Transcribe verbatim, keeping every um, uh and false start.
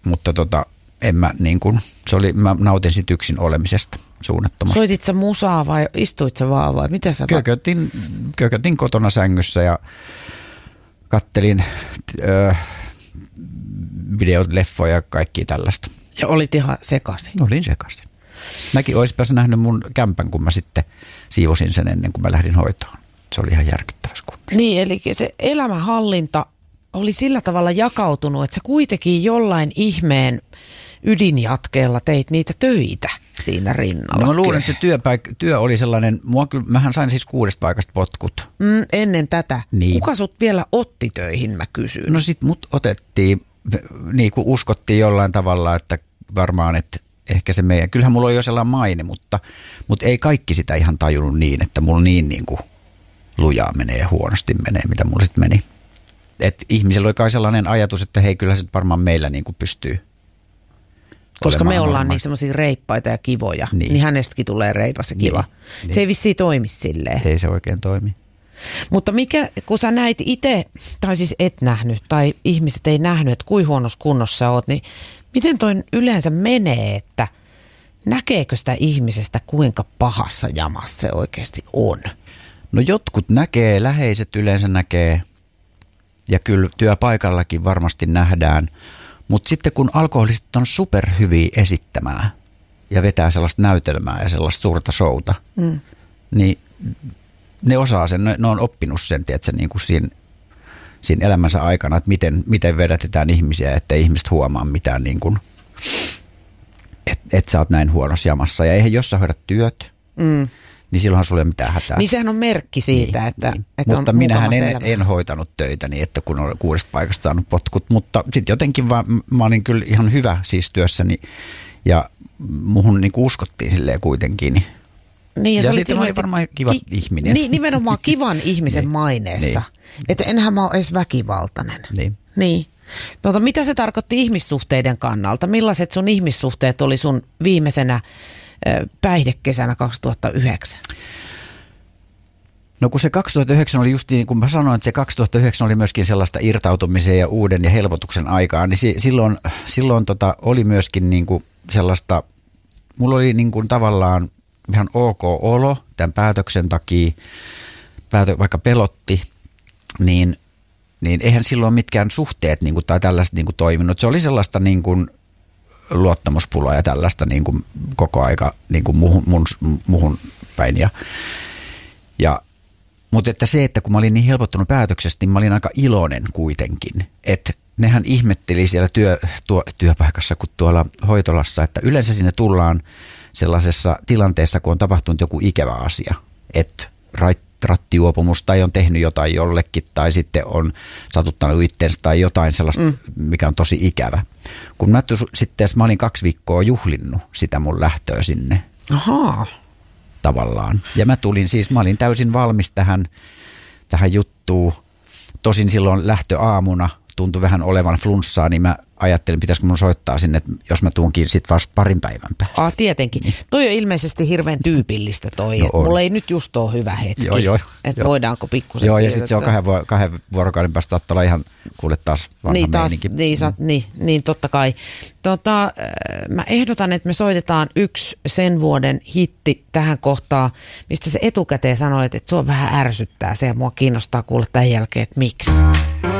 mutta tota, en mä niin kuin, se oli, mä nautin sit yksin olemisesta suunnattomasti. Soitit sä musaa vai istuit sä vaan vai mitä sä? Kökötin, kökötin kotona sängyssä ja kattelin ö, videot, leffoja ja kaikki tällaista. Ja olit ihan sekaisin. Olin sekaisin. Mäkin olis päässyt nähnyt mun kämpän, kun mä sitten siivosin sen ennen kuin mä lähdin hoitoon. Se oli ihan järkyttävässä kunnossa. Niin, eli se elämänhallinta oli sillä tavalla jakautunut, että sä kuitenkin jollain ihmeen ydinjatkeella teit niitä töitä siinä rinnalla. No mä luulen, että se työpaik- työ oli sellainen, mua kyllä, mähän sain siis kuudesta paikasta potkut. Mm, ennen tätä. Niin. Kuka sut vielä otti töihin, mä kysyn? No sit mut otettiin, niin kuin uskottiin jollain tavalla, että varmaan, että ehkä se meidän, kyllähän mulla oli jo sellainen maine, mutta, mutta ei kaikki sitä ihan tajunnut niin, että mulla niin, niin kuin lujaa menee ja huonosti menee, mitä mulla sitten meni. Että ihmisellä oli kai sellainen ajatus, että hei, kyllä se varmaan meillä niin kuin pystyy. Koska me ollaan normaali. Niin semmoisia reippaita ja kivoja, niin, niin hänestäkin tulee reipas ja kiva. Niin, se ei vissiin toimi silleen. Ei se oikein toimi. Mutta mikä, kun sä näit itse, tai siis et nähnyt, tai ihmiset ei nähnyt, että kuinka huonossa kunnossa sä oot, niin miten toi yleensä menee, että näkeekö sitä ihmisestä, kuinka pahassa jamassa se oikeasti on? No jotkut näkee, läheiset yleensä näkee, ja kyllä työpaikallakin varmasti nähdään. Mutta sitten kun alkoholistit on superhyviä esittämään ja vetää sellaista näytelmää ja sellaista suurta showta, mm. niin ne osaa sen, ne, ne on oppinut sen, tiedätkö, niin kuin siinä, siinä elämänsä aikana, että miten, miten vedätetään ihmisiä, ettei ihmiset huomaa mitään, niin kuin, että et sä oot näin huonossa jamassa. Ja eihän jos sä hoidat työt, mm. niin silloinhan sulla ei ole mitään hätää. Niin sehän on merkki siitä, niin, että, niin. että mutta minähän en, en hoitanut töitä niin, että kun olen kuudesta paikasta saanut potkut, mutta sitten jotenkin vaan, mä olin kyllä ihan hyvä siis työssäni ja muhun niin uskottiin silleen kuitenkin. Niin, ja ja sitten mä olin varmaan kiva ki- ihminen. Niin, nimenomaan kivan ihmisen niin, maineessa. Niin. Että enhän mä ole edes väkivaltainen. Niin. Niin. Tuota, mitä se tarkoitti ihmissuhteiden kannalta? Millaiset sun ihmissuhteet oli sun viimeisenä päihdekesänä kaksituhattayhdeksän? No kun se kaksituhattayhdeksän oli just niin, kun mä sanoin, että se kaksituhattayhdeksän oli myöskin sellaista irtautumisen ja uuden ja helpotuksen aikaa, niin si- silloin, silloin tota oli myöskin niin kuin sellaista, mulla oli niin kuin tavallaan ihan ok olo tämän päätöksen takia, päätö, vaikka pelotti, niin, niin eihän silloin mitkään suhteet niin kuin, tai tällaiset niin kuin toiminut. Se oli sellaista niin kuin luottamuspulaa ja tällaista niin kuin koko aika niin kuin muhun, mun, muhun päin. Ja, ja, mutta että se, että kun mä olin niin helpottunut päätöksestä, niin mä olin aika iloinen kuitenkin. Että nehän ihmetteli siellä työ, tuo, työpaikassa kuin tuolla hoitolassa, että yleensä sinne tullaan sellaisessa tilanteessa, kun on tapahtunut joku ikävä asia, että rattijuopumus tai on tehnyt jotain jollekin tai sitten on satuttanut itsensä tai jotain sellaista, mm. mikä on tosi ikävä. Kun mä, sitten, mä olin kaksi viikkoa juhlinnut sitä mun lähtöä sinne. Ahaa. Tavallaan. Ja mä tulin siis, mä olin täysin valmis tähän, tähän juttuun. Tosin silloin lähtöaamuna tuntui vähän olevan flunssaa, niin mä ajattelin, pitäisikö mun soittaa sinne, että jos mä tuunkin sit vasta parin päivän päästä. Ah, tietenkin. Niin. Toi on ilmeisesti hirveän tyypillistä toi, no että mulla ei nyt just ole hyvä hetki, joo, joo, että jo. Voidaanko pikkusen joo, ja sitten se on kahden, vuor- kahden vuorokauden päästä saattaa olla ihan kuule taas vanha niin, taas, meininki. Niin, sa, niin, niin, totta kai. Tota, mä ehdotan, että me soitetaan yksi sen vuoden hitti tähän kohtaan, mistä se etukäteen sanoi, että sua vähän ärsyttää se ja mua kiinnostaa kuulla tämän jälkeen, että miksi.